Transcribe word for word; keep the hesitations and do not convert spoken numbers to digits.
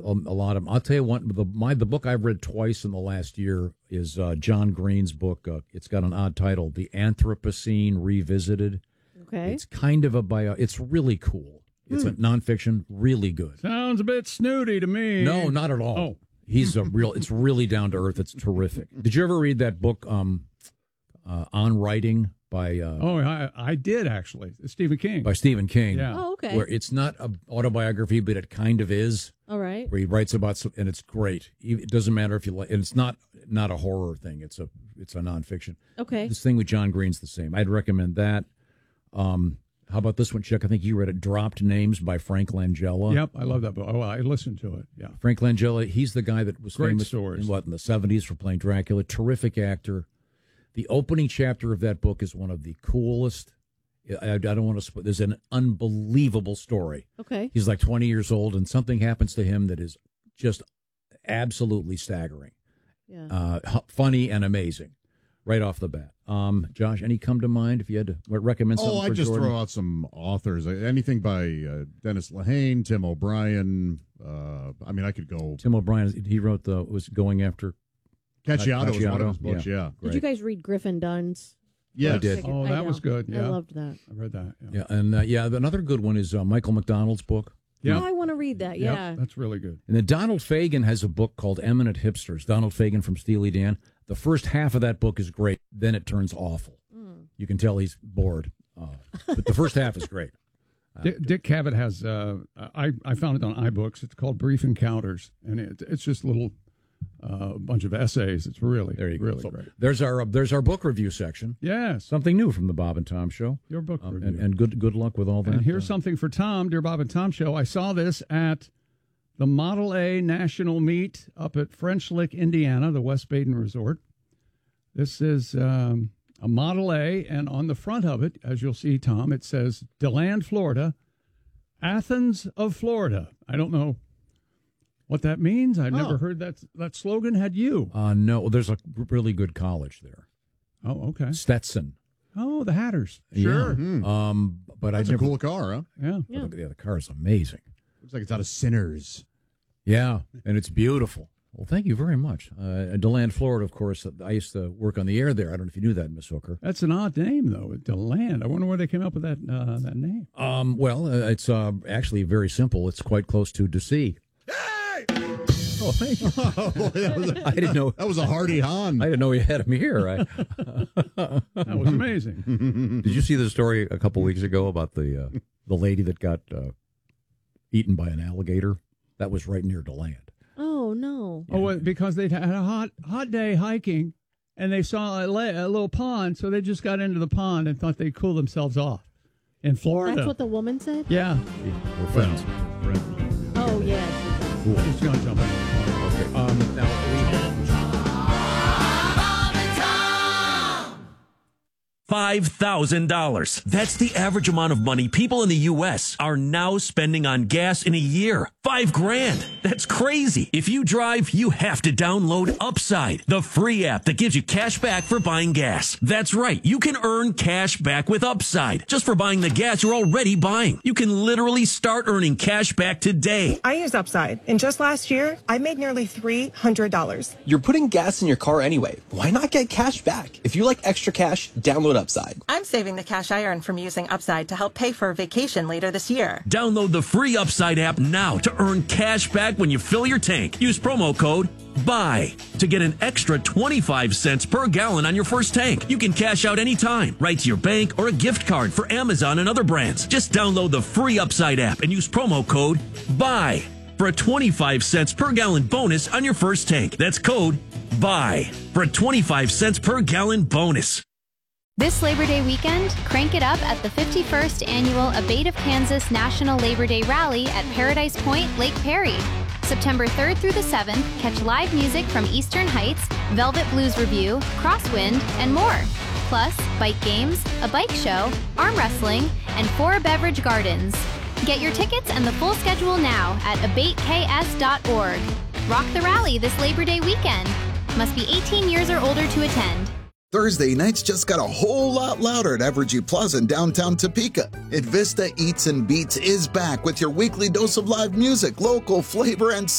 a, a lot of them. I'll tell you what, the, my, the book I've read twice in the last year is uh, John Green's book. Uh, it's got an odd title, The Anthropocene Revisited. Okay. It's kind of a bio. It's really cool. It's hmm. a nonfiction, really good. Sounds a bit snooty to me. No, not at all. Oh. He's a real, it's really down to earth. It's terrific. Did you ever read that book, um, uh, On Writing by... Uh, oh, I, I did, actually. Stephen King. By Stephen King. Yeah. Oh, okay. Where it's not an autobiography, but it kind of is. All right. Where he writes about, some, and it's great. It doesn't matter if you like, and it's not not a horror thing. It's a it's a nonfiction. Okay. This thing with John Green's the same. I'd recommend that. Um, how about this one, Chuck? I think you read it, Dropped Names by Frank Langella. Yep, I love that book. Oh, I listened to it, yeah. Frank Langella, he's the guy that was Great famous stories. in, what, in the seventies for playing Dracula. Terrific actor. The opening chapter of that book is one of the coolest. I, I don't want to spoil. There's an unbelievable story. Okay. He's like twenty years old, and something happens to him that is just absolutely staggering. Yeah. Uh, funny and amazing right off the bat. Um, Josh, any come to mind if you had to recommend something? Oh, I for just Jordan? throw out some authors. Anything by uh, Dennis Lehane, Tim O'Brien. Uh, I mean, I could go. Tim O'Brien, he wrote the, was going after. Cacciato was one of his Cacciato, books, yeah. yeah. Did you guys read Griffin Dunn's? Yes. I did. Oh, that was good, yeah. I loved that. I read that, yeah. Yeah, and uh, yeah, another good one is uh, Michael McDonald's book. Yeah. Oh, I want to read that, yeah. Yep, that's really good. And then Donald Fagen has a book called Eminent Hipsters. Donald Fagen from Steely Dan. The first half of that book is great. Then it turns awful. Mm. You can tell he's bored. Uh, but the first half is great. Uh, Dick, Dick Cavett has, uh, I, I found it on iBooks. It's called Brief Encounters. And it, it's just a little uh, bunch of essays. It's really, there you go. really So great. There's our, uh, there's our book review section. Yes. Something new from the Bob and Tom Show. Your book um, review. And, and good good luck with all that. And here's uh, something for Tom, Dear Bob and Tom Show. I saw this at the Model A National Meet up at French Lick, Indiana, the West Baden Resort. This is um, a Model A, and on the front of it, as you'll see, Tom, it says DeLand, Florida, Athens of Florida. I don't know what that means. I've Oh. never heard that that slogan. Had you? Uh, no, there's a really good college there. Oh, okay. Stetson. Oh, the Hatters. Sure. Yeah. Hmm. Um, but That's I a never. cool car, huh? Yeah. Yeah. Yeah, the car is amazing. Looks like it's out of Sinners. Yeah, and it's beautiful. Well, thank you very much. Uh, DeLand, Florida, of course. I used to work on the air there. I don't know if you knew that, Miss Hooker. That's an odd name, though. DeLand. I wonder where they came up with that uh, that name. Um, well, uh, it's uh, actually very simple. It's quite close to D C. Hey! Oh, thank you. Oh, that was a, I didn't know. that was a hearty hon. I didn't know you had him here. I, That was amazing. did you see the story a couple weeks ago about the uh, the lady that got uh, eaten by an alligator? That was right near DeLand. Oh, no. Oh, well, because they'd had a hot hot day hiking, and they saw a, la- a little pond, so they just got into the pond and thought they'd cool themselves off in Florida. That's what the woman said? Yeah. We're friends. Oh, yeah. Cool. I'm just going to jump in. Okay. Um, now, five thousand dollars. That's the average amount of money people in the U S are now spending on gas in a year. Five grand. That's crazy. If you drive, you have to download Upside, the free app that gives you cash back for buying gas. That's right. You can earn cash back with Upside just for buying the gas you're already buying. You can literally start earning cash back today. I use Upside, and just last year, I made nearly three hundred dollars. You're putting gas in your car anyway. Why not get cash back? If you like extra cash, download Upside. I'm saving the cash I earn from using Upside to help pay for a vacation later this year. Download the free Upside app now to earn cash back when you fill your tank. Use promo code BUY to get an extra twenty-five cents per gallon on your first tank. You can cash out anytime, right to your bank or a gift card for Amazon and other brands. Just download the free Upside app and use promo code BUY for a twenty-five cents per gallon bonus on your first tank. That's code BUY for a twenty-five cents per gallon bonus. This Labor Day weekend, crank it up at the fifty-first Annual Abate of Kansas National Labor Day Rally at Paradise Point, Lake Perry. September third through the seventh, catch live music from Eastern Heights, Velvet Blues Review, Crosswind, and more. Plus, bike games, a bike show, arm wrestling, and four beverage gardens. Get your tickets and the full schedule now at abate k s dot org. Rock the rally this Labor Day weekend. Must be eighteen years or older to attend. Thursday nights just got a whole lot louder at Evergy Plaza in downtown Topeka. Invista Eats and Beats is back with your weekly dose of live music, local flavor, and